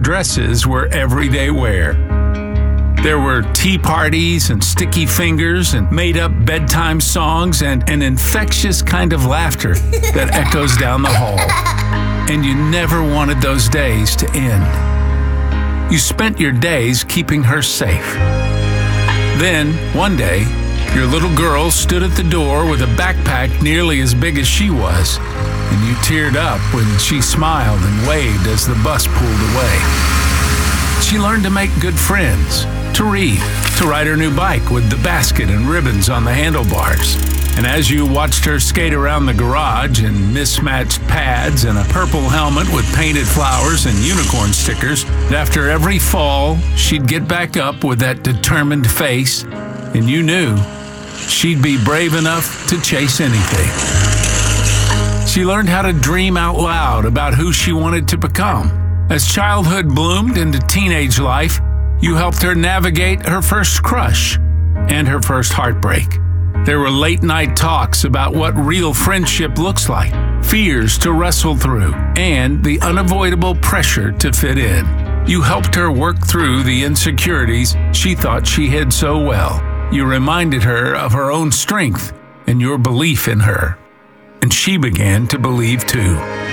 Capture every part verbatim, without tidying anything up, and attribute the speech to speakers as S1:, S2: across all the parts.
S1: dresses were everyday wear. There were tea parties and sticky fingers and made-up bedtime songs and an infectious kind of laughter that echoes down the hall. And you never wanted those days to end. You spent your days keeping her safe. Then, one day, your little girl stood at the door with a backpack nearly as big as she was, and you teared up when she smiled and waved as the bus pulled away. She learned to make good friends, to read, to ride her new bike with the basket and ribbons on the handlebars. And as you watched her skate around the garage in mismatched pads and a purple helmet with painted flowers and unicorn stickers, after every fall, she'd get back up with that determined face, and you knew she'd be brave enough to chase anything. She learned how to dream out loud about who she wanted to become. As childhood bloomed into teenage life, you helped her navigate her first crush and her first heartbreak. There were late-night talks about what real friendship looks like, fears to wrestle through, and the unavoidable pressure to fit in. You helped her work through the insecurities she thought she hid so well. You reminded her of her own strength and your belief in her, and she began to believe too.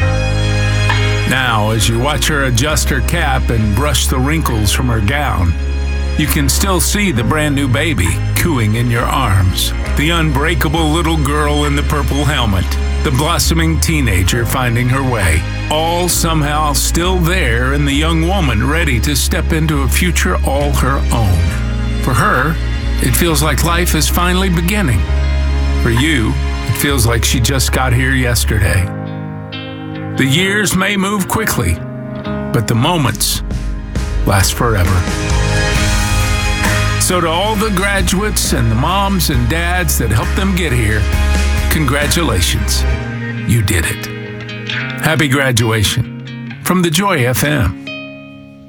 S1: Now, as you watch her adjust her cap and brush the wrinkles from her gown, you can still see the brand new baby cooing in your arms, the unbreakable little girl in the purple helmet, the blossoming teenager finding her way, all somehow still there in the young woman ready to step into a future all her own. For her, it feels like life is finally beginning. For you, it feels like she just got here yesterday. The years may move quickly, but the moments last forever. So to all the graduates and the moms and dads that helped them get here, congratulations. You did it. Happy graduation from the Joy F M.